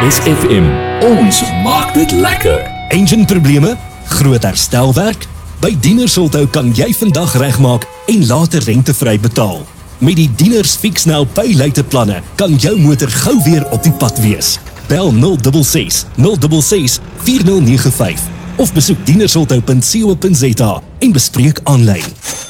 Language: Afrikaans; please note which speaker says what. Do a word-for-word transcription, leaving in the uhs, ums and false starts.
Speaker 1: S F M. Ons maak dit lekker.
Speaker 2: Engine probleme? Groot herstelwerk? By Dieners Auto kan jy vandag regmaak en later rentevry betaal. Met die Dieners Fix-Now Pay-Later planne kan jou motor gou weer op die pad wees. Bel nul ses ses nul ses ses vier nul nege vyf of besoek dienersauto punt co punt za en bespreek aanlyn.